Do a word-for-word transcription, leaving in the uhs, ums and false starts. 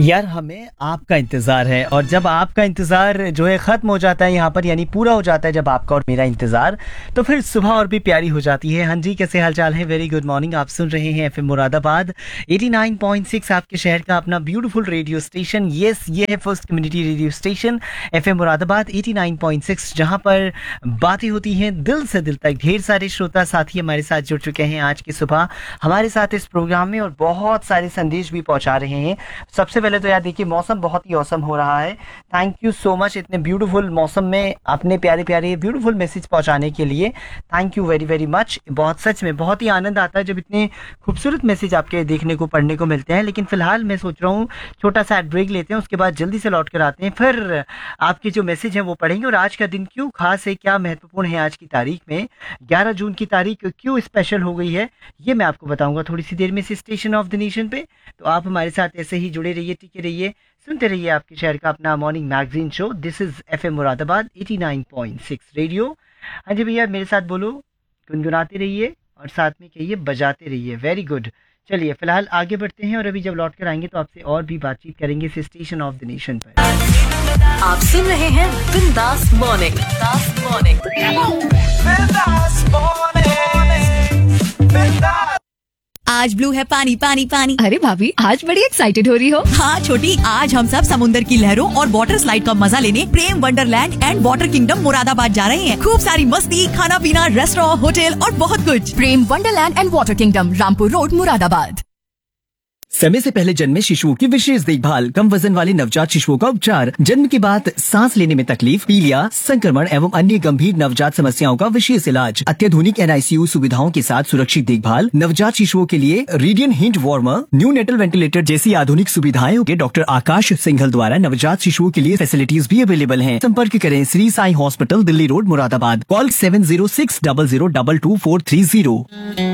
यार हमें आपका इंतज़ार है और जब आपका इंतज़ार जो है ख़त्म हो जाता है यहाँ पर यानी पूरा हो जाता है जब आपका और मेरा इंतज़ार तो फिर सुबह और भी प्यारी हो जाती है। हाँ जी, कैसे हालचाल है? Very good morning. आप सुन रहे हैं एफएम मुरादाबाद नवासी पॉइंट सिक्स, आपके शहर का अपना ब्यूटीफुल रेडियो स्टेशन। यस, ये है first community radio station FM Moradabad नवासी पॉइंट सिक्स, जहाँ पर बातें होती हैं दिल से दिल तक। ढेर सारे श्रोता साथी हमारे साथ जुड़ चुके हैं आज की सुबह हमारे साथ इस प्रोग्राम में और बहुत सारे संदेश भी पहुँचा रहे हैं। सबसे पहले तो यार देखिए, मौसम बहुत ही औसम हो रहा है। थैंक यू सो मच इतने ब्यूटीफुल मौसम में अपने प्यारे प्यारे ब्यूटीफुल मैसेज पहुंचाने के लिए। Thank you very very much. बहुत सच में बहुत ही आनंद आता है जब इतने खूबसूरत मैसेज आपके देखने को पढ़ने को मिलते हैं। लेकिन फिलहाल मैं सोच रहा हूँ छोटा सा ब्रेक लेते हैं, उसके बाद जल्दी से लौट कर आते हैं, फिर आपके जो मैसेज हैं वो पढ़ेंगे। और आज का दिन क्यों खास है, क्या महत्वपूर्ण है आज की तारीख में, ग्यारह जून की तारीख क्यों स्पेशल हो गई है, ये मैं आपको बताऊंगा थोड़ी सी देर में इस स्टेशन ऑफ द नेशन पे। तो आप हमारे साथ ऐसे ही जुड़े रहिए, टिके रहिए, सुनते रहिए आपके शहर का अपना morning magazine show. This is FM Moradabad नवासी पॉइंट सिक्स रेडियो। हाँ जी भैया, मेरे साथ बोलो, गुनगुनाते रहिए और साथ में कहिए बजाते रहिए। Very good. चलिए फिलहाल आगे बढ़ते हैं और अभी जब लौट कर आएंगे तो आपसे और भी बातचीत करेंगे इस स्टेशन ऑफ द नेशन पर। आप सुन रहे हैं बिंदास मॉर्निंग। बिंदास मॉर्निंग। बिंदास मॉर्निंग। बिंदास। आज ब्लू है पानी पानी पानी। अरे भाभी, आज बड़ी एक्साइटेड हो रही हो। हाँ छोटी, आज हम सब समुंदर की लहरों और वाटर स्लाइड का मजा लेने प्रेम Wonderland and water kingdom Moradabad जा रहे हैं। खूब सारी मस्ती, खाना पीना, रेस्टोरेंट, होटल और बहुत कुछ। प्रेम Wonderland and water kingdom, Rampur road, Moradabad. समय से पहले जन्मे शिशुओं की विशेष देखभाल, कम वजन वाले नवजात शिशुओं का उपचार, जन्म के बाद सांस लेने में तकलीफ, पीलिया, संक्रमण एवं अन्य गंभीर नवजात समस्याओं का विशेष इलाज, अत्याधुनिक एनआईसीयू सुविधाओं के साथ सुरक्षित देखभाल, नवजात शिशुओं के लिए radian hint warmer, new natal ventilator जैसी आधुनिक सुविधाएं के डॉक्टर आकाश सिंघल द्वारा नवजात शिशुओं के लिए फैसिलिटीज भी अवेलेबल हैं। संपर्क करें Shri Sai hospital, Delhi road, Moradabad. Call seven zero six double zero double two four three zero.